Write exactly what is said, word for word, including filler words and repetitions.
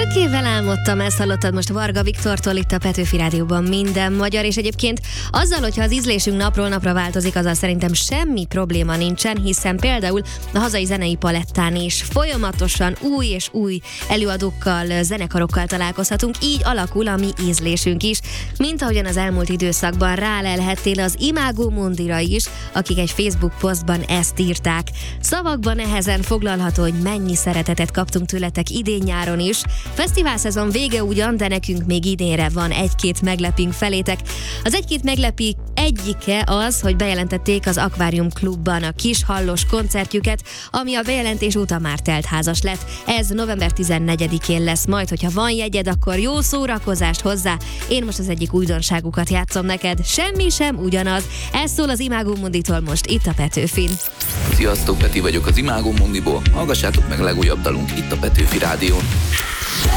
évvel álmodtam, ezt hallottad most Varga Viktortól itt a Petőfi Rádióban Minden Magyar, és egyébként azzal, hogyha az ízlésünk napról napra változik, azzal szerintem semmi probléma nincsen, hiszen például a hazai zenei palettán is folyamatosan új és új előadókkal, zenekarokkal találkozhatunk, így alakul a mi ízlésünk is, mint ahogyan az elmúlt időszakban rálelhettél az Imágo Mundira is, akik egy Facebook posztban ezt írták. Szavakban nehezen foglalható, hogy mennyi szeretetet kaptunk tőletek idén-nyáron is. Fesztivál szezon vége ugyan, de nekünk még idénre van egy-két meglepünk felétek. Az egy-két meglepik egyike az, hogy bejelentették az Akvárium Klubban a kis hallós koncertjüket, ami a bejelentés óta már teltházas lett. Ez november tizennegyedikén lesz majd, hogyha van jegyed, akkor jó szórakozást hozzá. Én most az egyik újdonságukat játszom neked. Semmi sem ugyanaz. Ez szól az Imágo Munditól most itt a Petőfin. Sziasztok, Peti vagyok az Imágo Mundiból. Hallgassátok meg a legújabb dalunk itt a Petőfi Rádión.